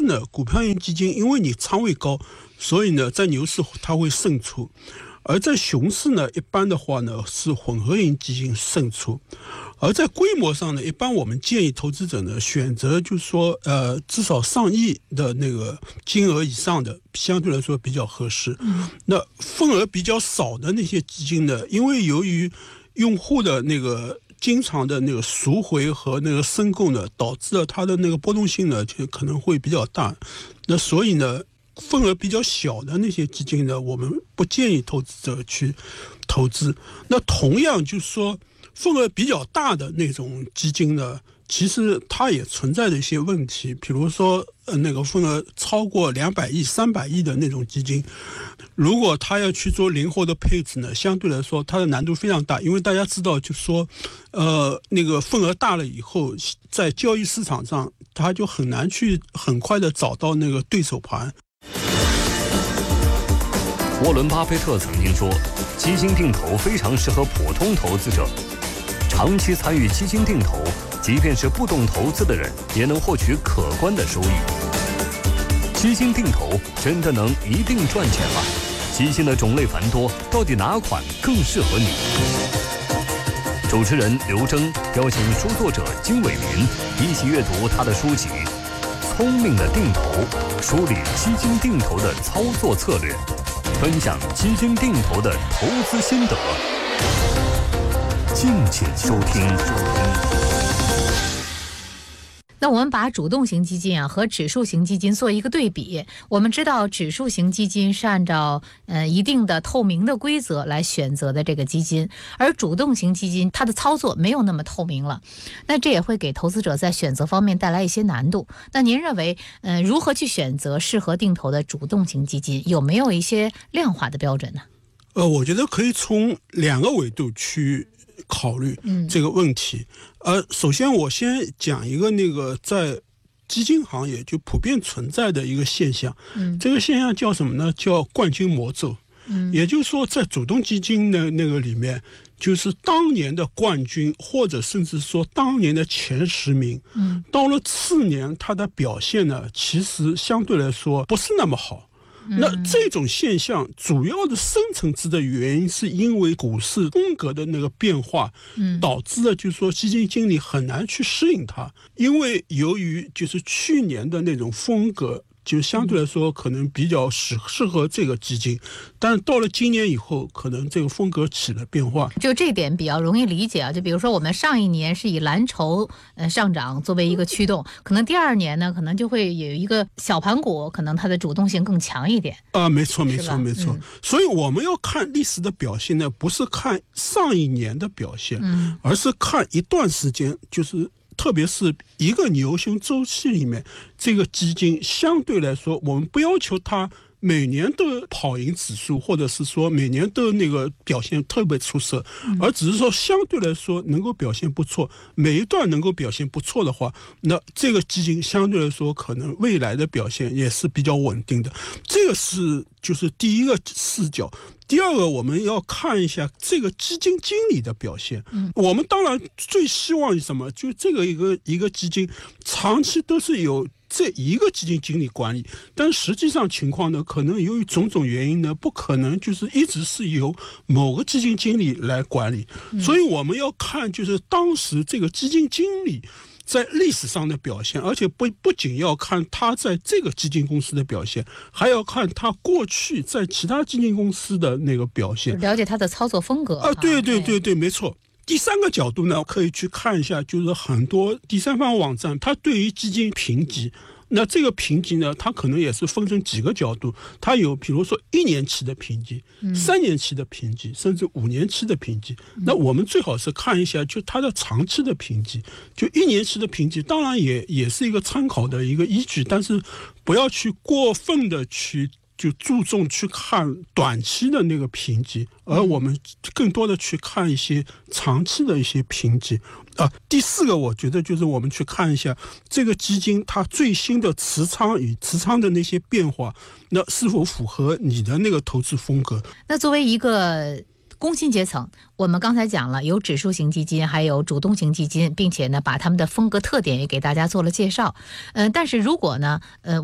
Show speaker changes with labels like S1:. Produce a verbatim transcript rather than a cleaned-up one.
S1: 呢，股票型基金因为你仓位高，所以呢在牛市它会胜出，而在熊市呢一般的话呢是混合型基金胜出。而在规模上呢，一般我们建议投资者呢选择就是说呃至少上亿的那个金额以上的，相对来说比较合适。嗯、那份额比较少的那些基金呢，因为由于用户的那个经常的那个赎回和那个申购呢，导致了它的那个波动性呢就可能会比较大。那所以呢，份额比较小的那些基金呢，我们不建议投资者去投资。那同样就是说，份额比较大的那种基金呢，其实它也存在着一些问题，比如说呃那个份额超过两百亿、三百亿的那种基金，如果它要去做灵活的配置呢，相对来说它的难度非常大，因为大家知道，就是说，呃，那个份额大了以后，在交易市场上，它就很难去很快的找到那个对手盘。
S2: 沃伦·巴菲特曾经说，基金定投非常适合普通投资者。长期参与基金定投，即便是不懂投资的人，也能获取可观的收益。基金定投真的能一定赚钱吗？基金的种类繁多，到底哪款更适合你？主持人刘征邀请书作者金伟民一起阅读他的书籍《聪明的定投》，梳理基金定投的操作策略，分享基金定投的投资心得。敬请收听。
S3: 那我们把主动型基金啊和指数型基金做一个对比，我们知道指数型基金是按照呃一定的透明的规则来选择的这个基金，而主动型基金它的操作没有那么透明了，那这也会给投资者在选择方面带来一些难度。那您认为呃如何去选择适合定投的主动型基金，有没有一些量化的标准呢？
S1: 呃，我觉得可以从两个维度去考虑这个问题。嗯、呃，首先我先讲一个那个在基金行业就普遍存在的一个现象，嗯，这个现象叫什么呢？叫冠军魔咒。嗯，也就是说，在主动基金的那个里面，就是当年的冠军，或者甚至说当年的前十名，嗯，到了次年，它的表现呢，其实相对来说不是那么好。那这种现象主要的深层次的原因是因为股市风格的那个变化，导致了就是说基金经理很难去适应它，因为由于就是去年的那种风格就相对来说可能比较适适合这个基金，但到了今年以后，可能这个风格起了变化。
S3: 就这点比较容易理解啊，就比如说我们上一年是以蓝筹呃上涨作为一个驱动，可能第二年呢，可能就会有一个小盘股，可能它的主动性更强一点。
S1: 啊、呃，没错，没错，没错、嗯。所以我们要看历史的表现呢，不是看上一年的表现，嗯，而是看一段时间，就是。特别是一个牛熊周期里面，这个基金相对来说，我们不要求它每年都跑赢指数，或者是说每年都那个表现特别出色，而只是说相对来说能够表现不错，每一段能够表现不错的话，那这个基金相对来说可能未来的表现也是比较稳定的。这个是就是第一个视角。第二个，我们要看一下这个基金经理的表现。嗯，我们当然最希望什么？就这个一个一个基金长期都是由这一个基金经理管理，但实际上情况呢，可能由于种种原因呢，不可能就是一直是由某个基金经理来管理。嗯、所以我们要看就是当时这个基金经理在历史上的表现，而且不不仅要看他在这个基金公司的表现，还要看他过去在其他基金公司的那个表现，
S3: 了解他的操作风格
S1: 啊。对对对对，没错。第三个角度呢，可以去看一下，就是很多第三方网站，它对于基金评级。那这个评级呢，它可能也是分成几个角度，它有比如说一年期的评级、嗯、三年期的评级，甚至五年期的评级。那我们最好是看一下就它的长期的评级，就一年期的评级当然也也是一个参考的一个依据，但是不要去过分的去就注重去看短期的那个评级，而我们更多的去看一些长期的一些评级啊。第四个，我觉得就是我们去看一下这个基金它最新的持仓与持仓的那些变化，那是否符合你的那个投资风格。
S3: 那作为一个工薪阶层，我们刚才讲了有指数型基金，还有主动型基金，并且呢把他们的风格特点也给大家做了介绍。嗯、呃，但是如果呢，呃。